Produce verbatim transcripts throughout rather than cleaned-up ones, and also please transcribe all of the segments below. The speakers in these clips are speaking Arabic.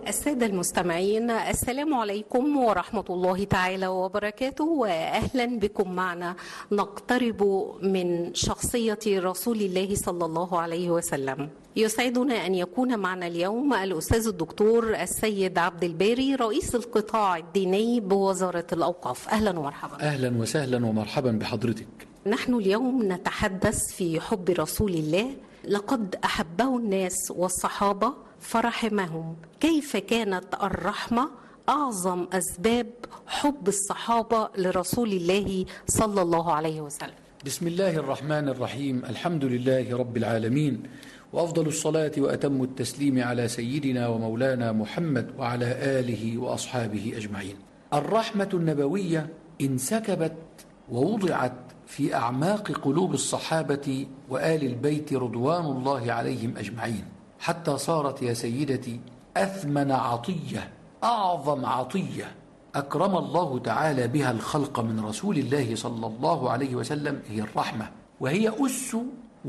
السادة المستمعين، السلام عليكم ورحمة الله تعالى وبركاته، وأهلا بكم معنا نقترب من شخصية رسول الله صلى الله عليه وسلم. يسعدنا أن يكون معنا اليوم الأستاذ الدكتور السيد عبد الباري، رئيس القطاع الديني بوزارة الأوقاف. أهلا ومرحبا. أهلا وسهلا ومرحبا بحضرتك. نحن اليوم نتحدث في حب رسول الله. لقد أحبه الناس والصحابة فرحمهم. كيف كانت الرحمة أعظم أسباب حب الصحابة لرسول الله صلى الله عليه وسلم؟ بسم الله الرحمن الرحيم. الحمد لله رب العالمين، وأفضل الصلاة وأتم التسليم على سيدنا ومولانا محمد وعلى آله وأصحابه أجمعين. الرحمة النبوية انسكبت ووضعت في أعماق قلوب الصحابة وآل البيت رضوان الله عليهم أجمعين، حتى صارت يا سيدتي أثمن عطية، أعظم عطية أكرم الله تعالى بها الخلق من رسول الله صلى الله عليه وسلم هي الرحمة، وهي أس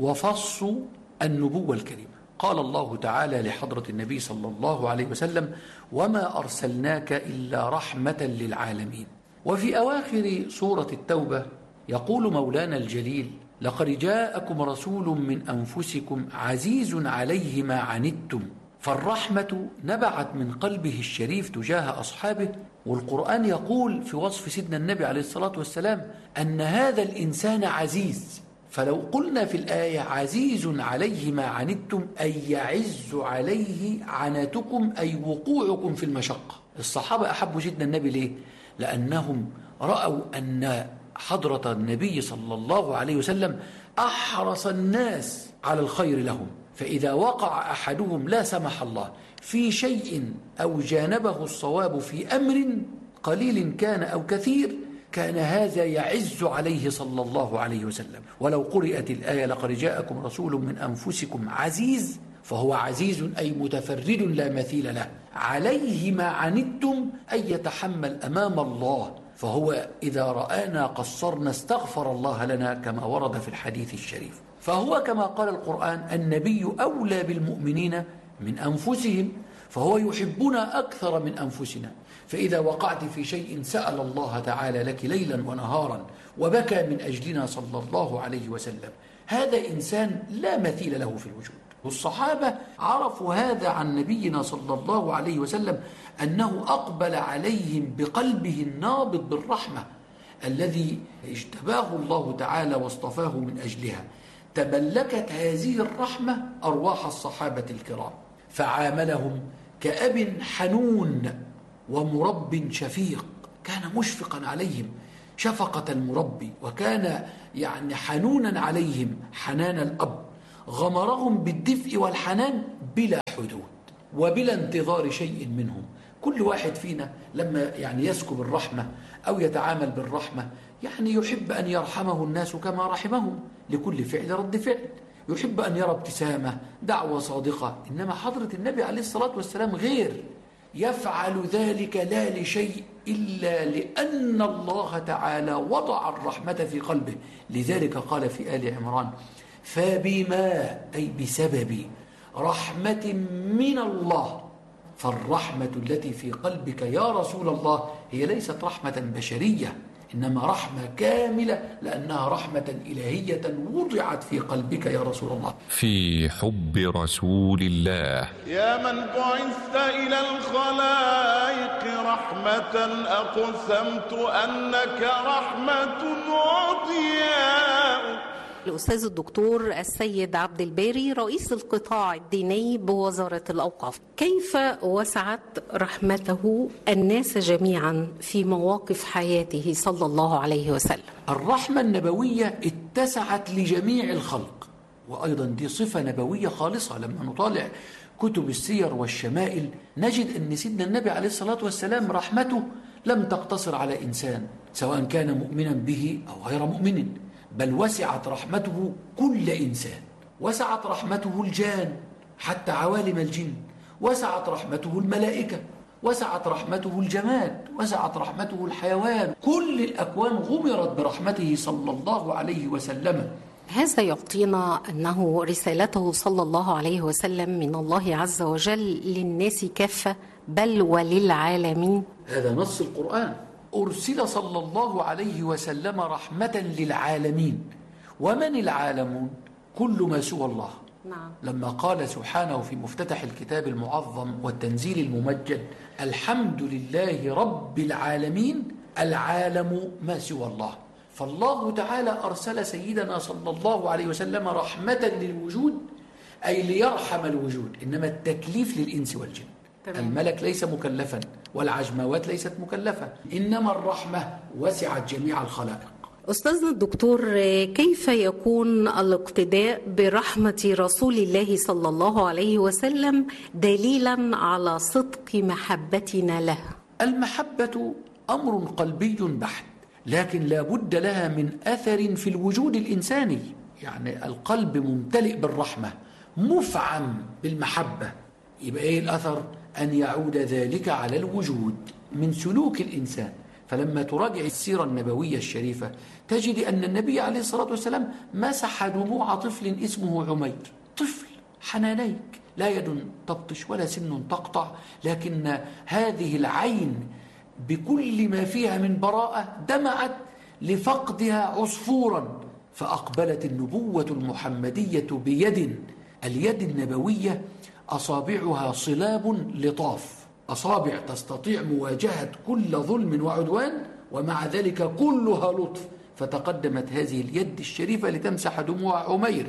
وفص النبوة الكريمة. قال الله تعالى لحضرة النبي صلى الله عليه وسلم: وما أرسلناك إلا رحمة للعالمين. وفي أواخر سورة التوبة يقول مولانا الجليل: لقد جاءكم رسول من أنفسكم عزيز عليه ما عنتم. فالرحمة نبعت من قلبه الشريف تجاه أصحابه، والقرآن يقول في وصف سيدنا النبي عليه الصلاة والسلام أن هذا الإنسان عزيز. فلو قلنا في الآية عزيز عليه ما عنتم، أي يعز عليه عنتكم، أي وقوعكم في المشقة. الصحابة أحبوا سيدنا النبي ليه؟ لأنهم رأوا أن حضرة النبي صلى الله عليه وسلم أحرص الناس على الخير لهم، فإذا وقع أحدهم لا سمح الله في شيء أو جانبه الصواب في أمر قليل كان أو كثير، كان هذا يعز عليه صلى الله عليه وسلم. ولو قرأت الآية: لقد جاءكم رسول من أنفسكم عزيز، فهو عزيز أي متفرد لا مثيل له، عليه ما عنتم أي يتحمل أمام الله، فهو إذا رآنا قصرنا استغفر الله لنا كما ورد في الحديث الشريف. فهو كما قال القرآن: النبي أولى بالمؤمنين من أنفسهم، فهو يحبنا أكثر من أنفسنا. فإذا وقعت في شيء سأل الله تعالى لك ليلا ونهارا وبكى من أجلنا صلى الله عليه وسلم. هذا إنسان لا مثيل له في الوجود. والصحابة عرفوا هذا عن نبينا صلى الله عليه وسلم، أنه أقبل عليهم بقلبه النابض بالرحمة الذي اجتباه الله تعالى واصطفاه من أجلها. تملكت هذه الرحمة أرواح الصحابة الكرام، فعاملهم كأب حنون ومرب شفيق. كان مشفقا عليهم شفقة المربي، وكان يعني حنونا عليهم حنان الأب. غمرهم بالدفء والحنان بلا حدود وبلا انتظار شيء منهم. كل واحد فينا لما يعني يسكب الرحمة أو يتعامل بالرحمة يعني يحب أن يرحمه الناس كما رحمهم. لكل فعل رد فعل، يحب أن يرى ابتسامة، دعوة صادقة. إنما حضرة النبي عليه الصلاة والسلام غير، يفعل ذلك لا لشيء إلا لأن الله تعالى وضع الرحمة في قلبه. لذلك قال في آل عمران: فبما أي بسبب رحمة من الله. فالرحمة التي في قلبك يا رسول الله هي ليست رحمة بشرية، إنما رحمة كاملة، لأنها رحمة إلهية وضعت في قلبك يا رسول الله. في حب رسول الله. يا من بعثت إلى الخلائق رحمة، أقسمت أنك رحمة وضياء. الأستاذ الدكتور السيد عبد الباري، رئيس القطاع الديني بوزارة الأوقاف، كيف وسعت رحمته الناس جميعا في مواقف حياته صلى الله عليه وسلم؟ الرحمة النبوية اتسعت لجميع الخلق، وأيضا دي صفة نبوية خالصة. لما نطالع كتب السير والشمائل نجد أن سيدنا النبي عليه الصلاة والسلام رحمته لم تقتصر على إنسان سواء كان مؤمنا به أو غير مؤمن، بل وسعت رحمته كل إنسان. وسعت رحمته الجان حتى عوالم الجن، وسعت رحمته الملائكة، وسعت رحمته الجماد، وسعت رحمته الحيوان. كل الأكوان غمرت برحمته صلى الله عليه وسلم. هذا يعطينا أنه رسالته صلى الله عليه وسلم من الله عز وجل للناس كافة بل وللعالمين. هذا نص القرآن. أرسل صلى الله عليه وسلم رحمة للعالمين. ومن العالمون؟ كل ما سوى الله. نعم. لما قال سبحانه في مفتتح الكتاب المعظم والتنزيل الممجد: الحمد لله رب العالمين، العالم ما سوى الله. فالله تعالى أرسل سيدنا صلى الله عليه وسلم رحمة للوجود، أي ليرحم الوجود، إنما التكليف للإنس والجن. تمام. الملك ليس مكلفا والعجموات ليست مكلفة، إنما الرحمة وسعت جميع الخلائق. أستاذنا الدكتور، كيف يكون الاقتداء برحمة رسول الله صلى الله عليه وسلم دليلا على صدق محبتنا له؟ المحبة أمر قلبي بحت، لكن لا بد لها من أثر في الوجود الإنساني. يعني القلب ممتلئ بالرحمة مفعم بالمحبة، يبقى إيه الأثر؟ أن يعود ذلك على الوجود من سلوك الإنسان. فلما تراجع السيرة النبوية الشريفة تجد أن النبي عليه الصلاة والسلام مسح دموع طفل اسمه عمير، طفل حنانيك، لا يد تبطش ولا سن تقطع، لكن هذه العين بكل ما فيها من براءة دمعت لفقدها عصفورا، فأقبلت النبوة المحمدية بيد، اليد النبوية أصابعها صلاب لطاف، أصابع تستطيع مواجهة كل ظلم وعدوان، ومع ذلك كلها لطف. فتقدمت هذه اليد الشريفة لتمسح دموع عمير،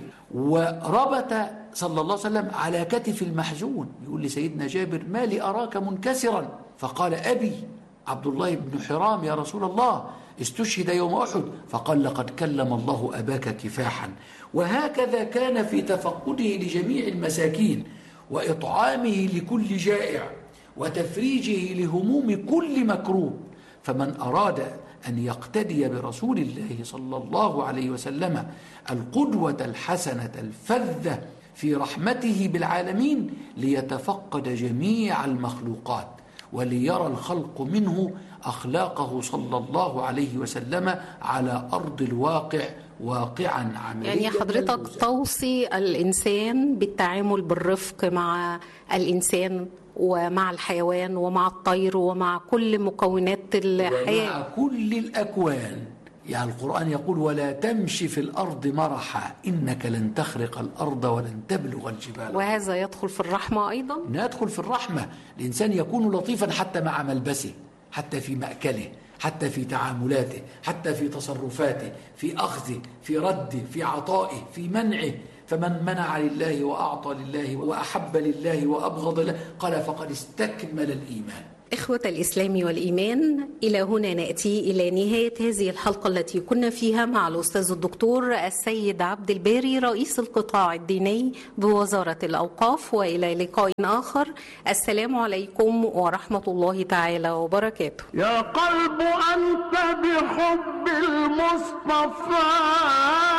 وربط صلى الله عليه وسلم على كتف المحزون. يقول لسيدنا جابر: ما لي أراك منكسرا؟ فقال: أبي عبد الله بن حرام يا رسول الله استشهد يوم أحد. فقال: لقد كلم الله أباك كفاحا. وهكذا كان في تفقده لجميع المساكين، وإطعامه لكل جائع، وتفريجه لهموم كل مكروب. فمن أراد أن يقتدي برسول الله صلى الله عليه وسلم القدوة الحسنة الفذة في رحمته بالعالمين ليتفقد جميع المخلوقات، وليرى الخلق منه أخلاقه صلى الله عليه وسلم على أرض الواقع واقعا عمليا. يعني حضرتك توصي الإنسان بالتعامل بالرفق مع الإنسان ومع الحيوان ومع الطير ومع كل مكونات الحياة ومع كل الأكوان. يعني القرآن يقول: ولا تمشي في الأرض مرحا إنك لن تخرق الأرض ولن تبلغ الجبال. وهذا يدخل في الرحمة أيضا؟ يدخل في الرحمة. الإنسان يكون لطيفا حتى مع ملبسه، حتى في مأكله، حتى في تعاملاته، حتى في تصرفاته، في أخذه، في رده، في عطائه، في منعه. فمن منع لله وأعطى لله وأحب لله وأبغض له قال فقد استكمل الإيمان. إخوة الإسلام والإيمان، إلى هنا نأتي إلى نهاية هذه الحلقة التي كنا فيها مع الأستاذ الدكتور السيد عبد الباري رئيس القطاع الديني بوزارة الأوقاف، وإلى لقاء آخر. السلام عليكم ورحمة الله تعالى وبركاته. يا قلب أنت بحب المصطفى